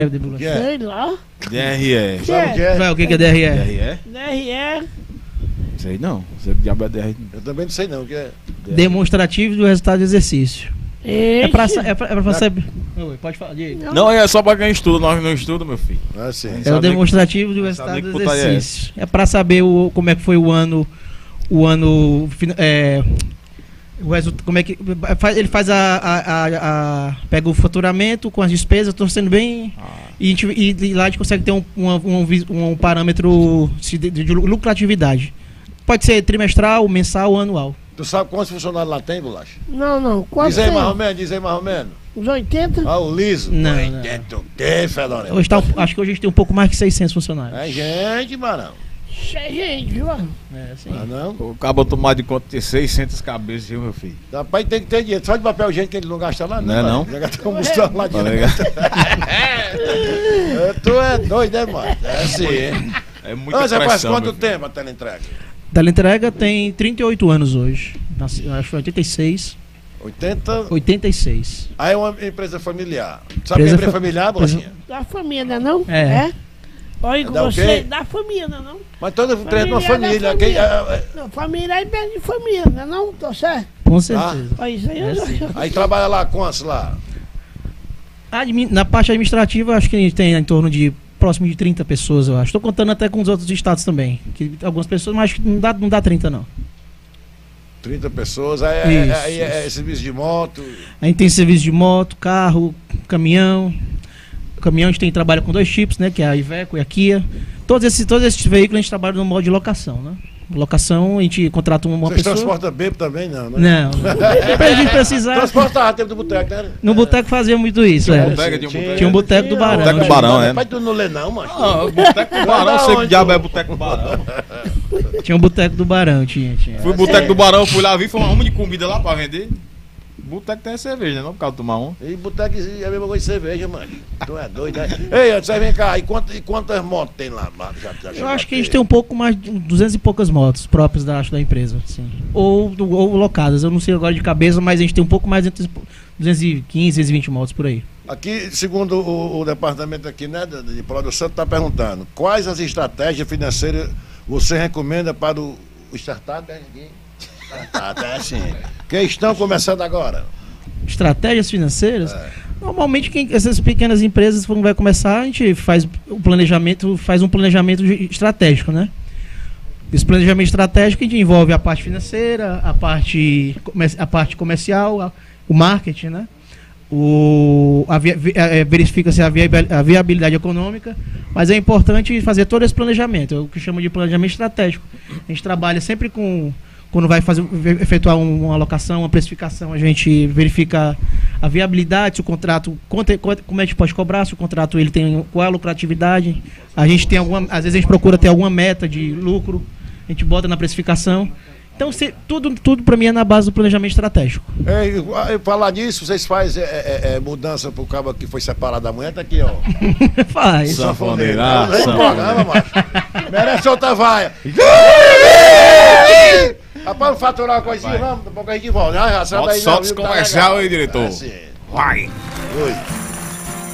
Que é? Sei lá. DRE. Sabe o que é? Vai, o que é DRE? DRE? DRE. Sei não. Você diabo é DRE. Eu também não sei não o que é. Demonstrativo do resultado do exercício. É pra saber. Oi, pode falar, Diego. Não, é só pra quem estuda, nós não estudamos, meu filho. Ah, sim. É o demonstrativo do resultado sabe do que putaria é exercício. É pra saber como é que foi o ano. O resultado, como é que ele faz pega o faturamento com as despesas, estou sendo bem e lá a gente consegue ter um parâmetro de lucratividade. Pode ser trimestral, mensal ou anual. Tu sabe quantos funcionários lá tem, Bolacha? Não. Quantos Diz aí tem? mais ou menos, diz aí mais ou menos. Uns 80? Ah, o liso. Não, 80 o quê, Fedorento? Acho que hoje a gente tem um pouco mais que 600 funcionários. É gente, Barão. Gente, viu? É, sim. Ah, não? O cabo tomar de conta de 600 cabeças, viu, meu filho? Rapaz, tem que ter dinheiro. Só de papel higiênico que ele não gasta lá, Não é não? Já gasta combustão lá de Tá ligado? Tu é doido, né, mano? É assim. É muita Mas faz pressão, quanto meu filho. tempo a teleentrega? Teleentrega tem 38 anos hoje. Acho que 86. 80? 86. Aí é uma empresa familiar. Sabe o que é empresa familiar, Bolachinha? Da família, não? É. Olha com Da o você, quê? da família, não? Mas toda empresa é uma Família família. da Quem- família. Não, família é bem de família, não? Tô certo? Com certeza. Olha isso aí, É, eu sim. Aí trabalha lá quantos lá? Na parte administrativa, acho que a gente tem em torno de próximo de 30 pessoas, eu acho. Estou contando até com os outros estados também. Que algumas pessoas, mas acho que não dá 30, não. 30 pessoas. Aí Isso, é serviço de moto. A gente tem serviço de moto, carro, caminhão. Caminhão a gente trabalha com dois tipos, né? Que é a Iveco e a Kia. Todos esses veículos a gente trabalha no modo de locação, né? Locação, a gente contrata uma Vocês pessoa. transportam bebo também, não, né? Não. Pra gente precisar. Transportava tempo do boteco, né? No boteco fazia muito isso, É, Boteca, sim, Tinha um boteco do Barão. Boteco do Barão, né? Mas tu não lê não, macho. Ah, o Boteco do Barão, sei que diabo é Boteco do Barão. Tinha um boteco do Barão, tinha. Fui pro Boteco do Barão, fui lá, vi, foi uma arma de comida lá pra vender. Boteco tem cerveja, né? Não por causa de tomar um. E boteco é a mesma coisa de cerveja, mano. Tu é doido, né? Ei, antes vem cá, e quantas motos tem lá? Eu acho que a gente tem um pouco mais de 200 e poucas motos próprias da empresa, sim. Ou locadas, eu não sei agora de cabeça, mas a gente tem um pouco mais de 215, 220 motos por aí. Aqui, segundo o departamento aqui, né, de produção, está perguntando quais as estratégias financeiras você recomenda para o startup? Startup, é assim. Que estão começando agora. Estratégias financeiras? Normalmente essas pequenas empresas, quando vai começar, a gente faz um planejamento estratégico, né? Esse planejamento estratégico envolve a parte financeira, a parte comercial, o marketing, né? Verifica-se a viabilidade econômica, mas é importante fazer todo esse planejamento, é o que chama de planejamento estratégico. A gente trabalha sempre quando vai efetuar uma alocação, uma precificação, a gente verifica a viabilidade, se o contrato, como é que a gente pode cobrar, se o contrato ele tem qual é a lucratividade. A gente tem às vezes a gente procura ter alguma meta de lucro, a gente bota na precificação. Então, tudo para mim é na base do planejamento estratégico. Falar nisso, vocês fazem mudança pro cabo que foi separado da mulher? Tá aqui, ó. Faz. Sanfoneira. Programa, macho. Merece outra vaia. Rapaz, vamos faturar uma coisinha, vamos, daqui a pouco a gente volta. Solta esse comercial aí, diretor. É assim. Vai. Oi.